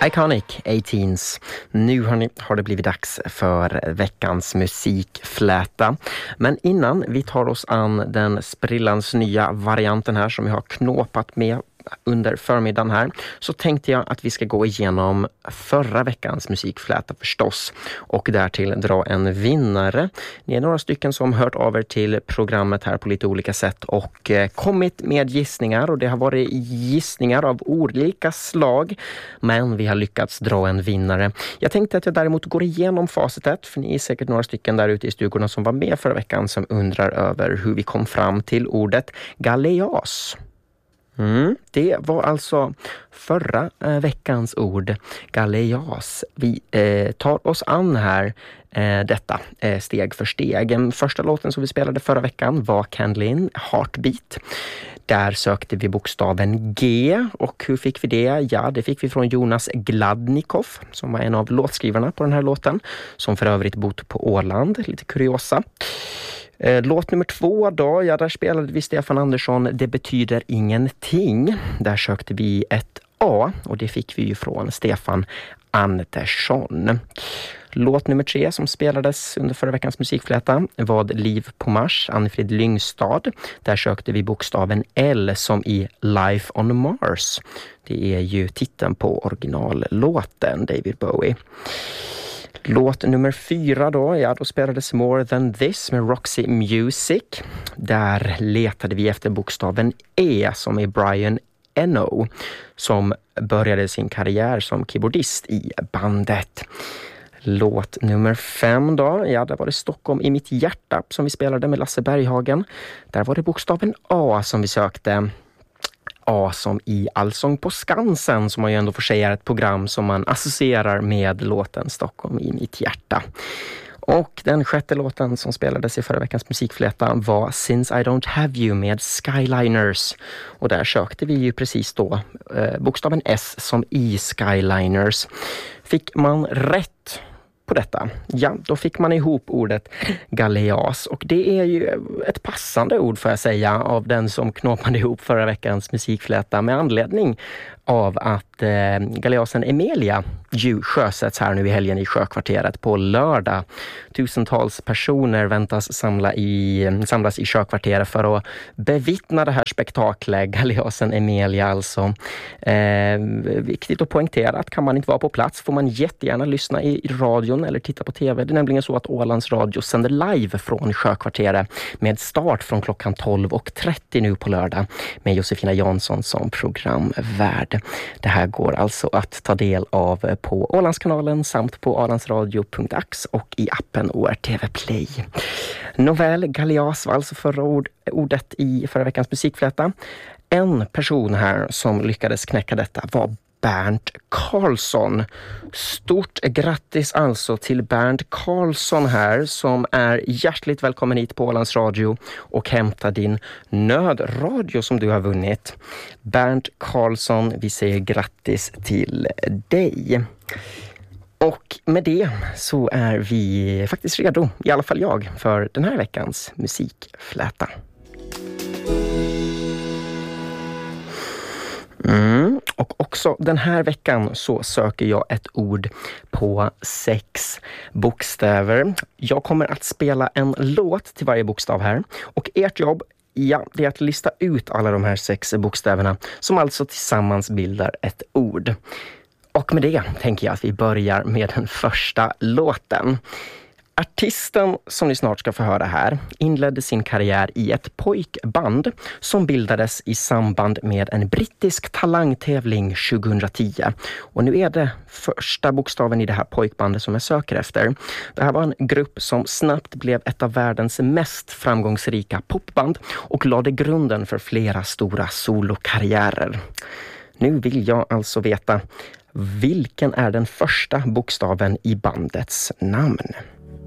Iconic 18s. Nu har det blivit dags för veckans musikfläta. Men innan vi tar oss an den sprillans nya varianten här som vi har knåpat med under förmiddagen här, så tänkte jag att vi ska gå igenom förra veckans musikfläta förstås och därtill dra en vinnare. Ni är några stycken som hört av er till programmet här på lite olika sätt och kommit med gissningar, och det har varit gissningar av olika slag, men vi har lyckats dra en vinnare. Jag tänkte att jag däremot går igenom facitet, för ni är säkert några stycken där ute i stugorna som var med förra veckan som undrar över hur vi kom fram till ordet galeas. Det var alltså förra veckans ord, galeas. Vi tar oss an här detta steg för steg. Första låten som vi spelade förra veckan var Candle In, Heartbeat. Där sökte vi bokstaven G, och hur fick vi det? Ja, det fick vi från Jonas Gladnikov som var en av låtskrivarna på den här låten, som för övrigt bott på Åland, lite kuriosa. Låt nummer 2 då, ja, där spelade vi Stefan Andersson, Det betyder ingenting. Där sökte vi ett A, och det fick vi ju från Stefan Andersson. Låt nummer 3 som spelades under förra veckans musikfläta var Liv på Mars, Anfrid Lyngstad. Där sökte vi bokstaven L som i Life on Mars. Det är ju titeln på originallåten, David Bowie. Låt nummer 4 då, ja, då spelades More Than This med Roxy Music. Där letade vi efter bokstaven E som är Brian Eno, som började sin karriär som keyboardist i bandet. Låt nummer 5 då, ja, där var det Stockholm i mitt hjärta som vi spelade med Lasse Berghagen. Där var det bokstaven A som vi sökte. A som i Allsång på Skansen, som man ju ändå får säga är ett program som man associerar med låten Stockholm i mitt hjärta. Och den 6:e låten som spelades i förra veckans musikfläta var Since I Don't Have You med Skyliners. Och där sökte vi ju precis då bokstaven S som i Skyliners. Fick man rätt på detta, ja, då fick man ihop ordet galeas, och det är ju ett passande ord får jag säga av den som knåpade ihop förra veckans musikfläta, med anledning av att galeasen Emilia ju sjösätts här nu i helgen i Sjökvarteret på lördag. Tusentals personer väntas samlas i Sjökvarteret för att bevittna det här spektaklet, galeasen Emilia alltså. Viktigt att poängtera att kan man inte vara på plats får man jättegärna lyssna i radion eller titta på tv. Det är nämligen så att Ålands Radio sänder live från Sjökvarteret med start från klockan 12:30 nu på lördag med Josefina Jansson som programvärd. Det här går alltså att ta del av på Ålandskanalen samt på ålandsradio.ax och i appen ORTV Play. Nåväl, galeas var alltså förra ordet i förra veckans musikfläta. En person här som lyckades knäcka detta var Bernt Karlsson. Stort grattis alltså till Bernt Karlsson här, som är hjärtligt välkommen hit på Ålands Radio och hämta din nödradio som du har vunnit. Bernt Karlsson, vi säger grattis till dig. Och med det så är vi faktiskt redo, i alla fall jag, för den här veckans musikfläta. Och också den här veckan så söker jag ett ord på 6 bokstäver. Jag kommer att spela en låt till varje bokstav här, och ert jobb, ja, det är att lista ut alla de här 6 bokstäverna som alltså tillsammans bildar ett ord. Och med det tänker jag att vi börjar med den första låten. Artisten som ni snart ska få höra här inledde sin karriär i ett pojkband som bildades i samband med en brittisk talangtävling 2010. Och nu är det första bokstaven i det här pojkbandet som jag söker efter. Det här var en grupp som snabbt blev ett av världens mest framgångsrika popband och lade grunden för flera stora solokarriärer. Nu vill jag alltså veta, vilken är den första bokstaven i bandets namn?